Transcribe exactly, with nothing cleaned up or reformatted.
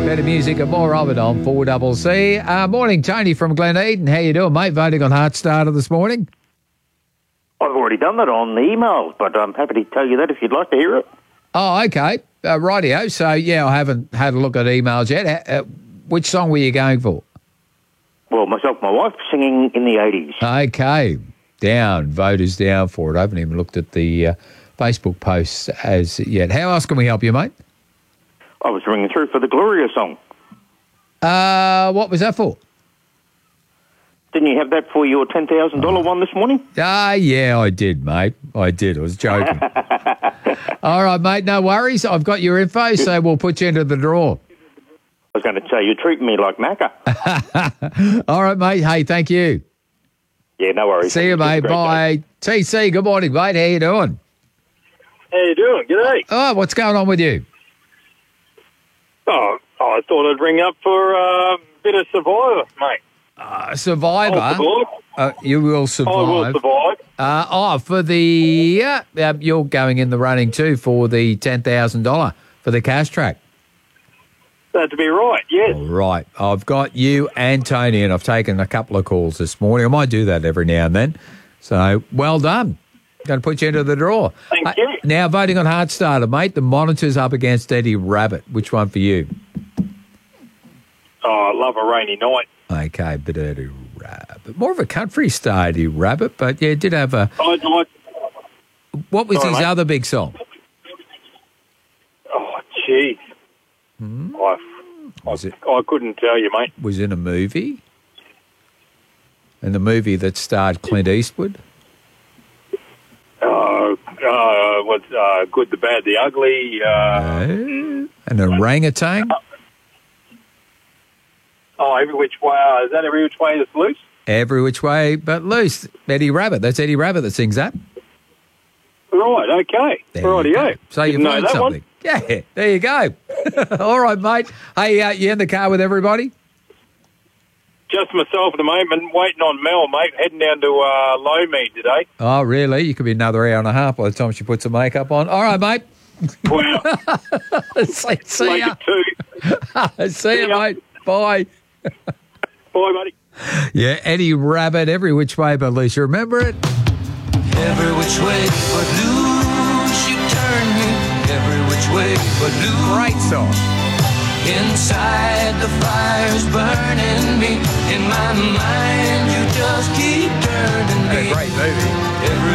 Better music and more of it on four double C. Uh, morning, Tony from Glen Eden. How you doing, mate? Voting on Heart Starter this morning? I've already done that on the email, but I'm happy to tell you that if you'd like to hear it. Oh, okay. Uh, rightio. So, yeah, I haven't had a look at emails yet. Uh, which song were you going for? Well, myself and my wife singing in the eighties. Okay. Down. Voters down for it. I haven't even looked at the uh, Facebook posts as yet. How else can we help you, mate? I was ringing through for the Gloria song. Uh, what was that for? Didn't you have that for your ten thousand dollars oh. one this morning? Ah, yeah, I did, mate. I did. I was joking. All right, mate, no worries. I've got your info, so we'll put you into the draw. I was going to say, you're treating me like Macca. All right, mate. Hey, thank you. Yeah, no worries. See you, mate. Bye. Day. T C, good morning, mate. How you doing? How you doing? G'day. Oh, what's going on with you? Oh, I thought I'd ring up for a bit of Survivor, mate. Uh, Survivor? Uh, you will survive. I will survive. Uh, oh, for the... Uh, uh, you're going in the running too for the ten thousand dollars for the cash track. That'd be right, yes. All right. I've got you and Tony, and I've taken a couple of calls this morning. I might do that every now and then. So, well done. Going to put you into the draw. Thank uh, you. Now, voting on Heart Starter, mate, the Monitor's up against Eddie Rabbit. Which one for you? Oh, I love a rainy night. Okay, but Eddie Rabbit. More of a country star, Eddie Rabbit, but, yeah, did have a... I'd like... What was Sorry, his mate. other big song? Oh, jeez. Hmm? I, I, Was it- I couldn't tell you, mate. Was in a movie? And the movie that starred Clint Eastwood? Uh, uh, what's uh, Good, the Bad, the Ugly? Uh, Uh, an orangutan? oh, Every Which Way... Uh, is that Every Which Way That's Loose? Every Which Way But Loose. Eddie Rabbit. That's Eddie Rabbit that sings that. Right, okay. There you Rightio. go. So you've Didn't know learned that something. one. Yeah, there you go. All right, mate. Hey, uh, you in the car with everybody? Just myself at the moment, waiting on Mel, mate, heading down to uh, Low Mead today. Oh, really? You could be another hour and a half by the time she puts her makeup on. All right, mate. Wow. see see Make ya. it two. see ya, ya. mate. Bye. Bye, buddy. Yeah, Eddie Rabbit, Every Which Way But Loose. You remember it? Every which way but loose you turn me. Every which way but loose. Great song. Inside the fire's burning me. In my mind you just keep turning And me. a great movie. Every